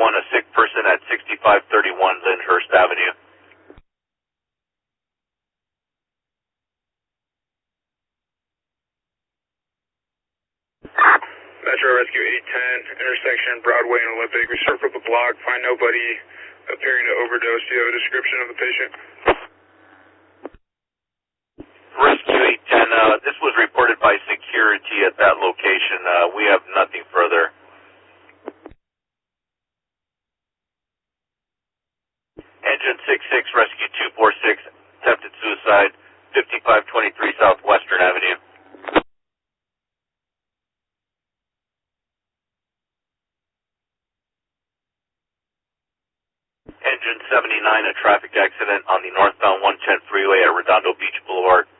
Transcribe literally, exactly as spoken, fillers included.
one, a sick person at sixty-five thirty-one Lyndhurst Avenue. Metro Rescue eight ten, intersection Broadway and Olympic. We circled the block, find nobody appearing to overdose. Do you have a description of the patient? Rescue eight ten, uh, this was reported by security at that location. Uh, we have nothing further. Engine six six, Rescue two four six, attempted suicide, fifty-five twenty-three Southwestern Avenue. Engine seventy-nine, a traffic accident on the northbound one ten freeway at Redondo Beach Boulevard.